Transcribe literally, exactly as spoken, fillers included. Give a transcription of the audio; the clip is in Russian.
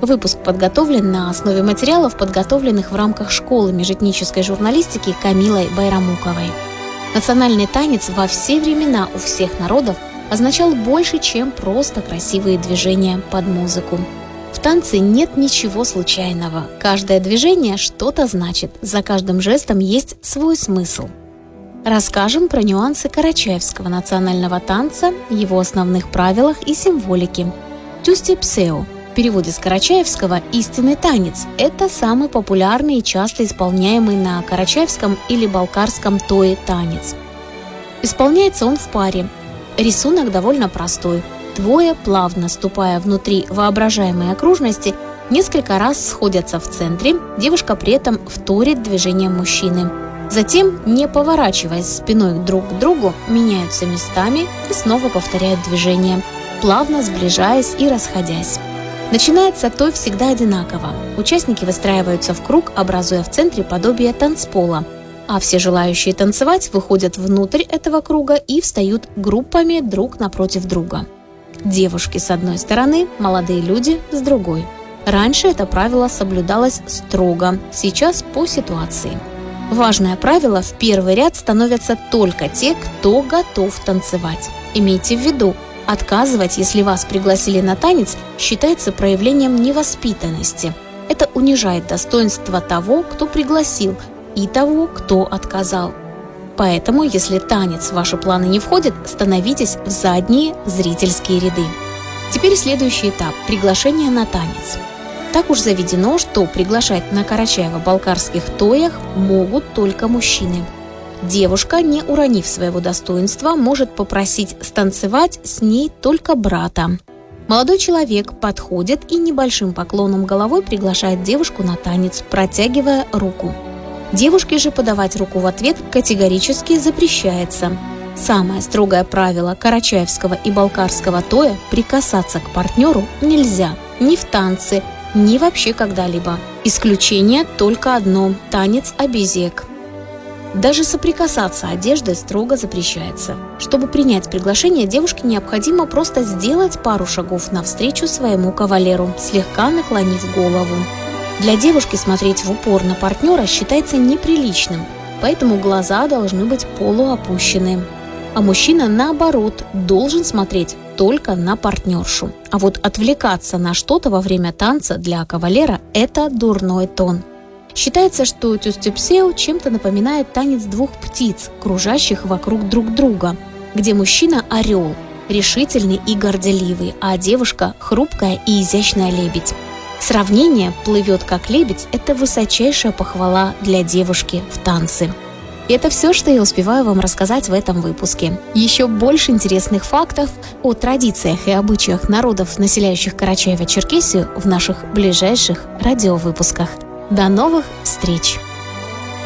Выпуск подготовлен на основе материалов, подготовленных в рамках школы межэтнической журналистики Камилой Байрамуковой. Национальный танец во все времена у всех народов означал больше, чем просто красивые движения под музыку. В танце нет ничего случайного. Каждое движение что-то значит, за каждым жестом есть свой смысл. Расскажем про нюансы карачаевского национального танца, его основных правилах и символике. Тюстепсео. В переводе с карачаевского «истинный танец» – это самый популярный и часто исполняемый на карачаевском или балкарском тое танец. Исполняется он в паре. Рисунок довольно простой. Двое, плавно ступая внутри воображаемой окружности, несколько раз сходятся в центре, девушка при этом вторит движением мужчины. Затем, не поворачиваясь спиной друг к другу, меняются местами и снова повторяют движение, плавно сближаясь и расходясь. Начинается той всегда одинаково. Участники выстраиваются в круг, образуя в центре подобие танцпола, а все желающие танцевать выходят внутрь этого круга и встают группами друг напротив друга. Девушки с одной стороны, молодые люди с другой. Раньше это правило соблюдалось строго, сейчас по ситуации. Важное правило: в первый ряд становятся только те, кто готов танцевать. Имейте в виду, отказывать, если вас пригласили на танец, считается проявлением невоспитанности. Это унижает достоинство того, кто пригласил, и того, кто отказал. Поэтому, если танец в ваши планы не входит, становитесь в задние зрительские ряды. Теперь следующий этап – приглашение на танец. Так уж заведено, что приглашать на карачаево-балкарских тоях могут только мужчины. Девушка, не уронив своего достоинства, может попросить станцевать с ней только брата. Молодой человек подходит и небольшим поклоном головой приглашает девушку на танец, протягивая руку. Девушке же подавать руку в ответ категорически запрещается. Самое строгое правило карачаевского и балкарского тоя – прикасаться к партнеру нельзя ни в танце, ни вообще когда-либо. Исключение только одно – танец обезьяк. Даже соприкасаться одеждой строго запрещается. Чтобы принять приглашение, девушке необходимо просто сделать пару шагов навстречу своему кавалеру, слегка наклонив голову. Для девушки смотреть в упор на партнера считается неприличным, поэтому глаза должны быть полуопущены. А мужчина, наоборот, должен смотреть только на партнершу. А вот отвлекаться на что-то во время танца для кавалера – это дурной тон. Считается, что тюстепсео чем-то напоминает танец двух птиц, кружащих вокруг друг друга, где мужчина – орел, решительный и горделивый, а девушка – хрупкая и изящная лебедь. Сравнение «плывет как лебедь» – это высочайшая похвала для девушки в танце. И это все, что я успеваю вам рассказать в этом выпуске. Еще больше интересных фактов о традициях и обычаях народов, населяющих Карачаево-Черкесию, в наших ближайших радиовыпусках. До новых встреч!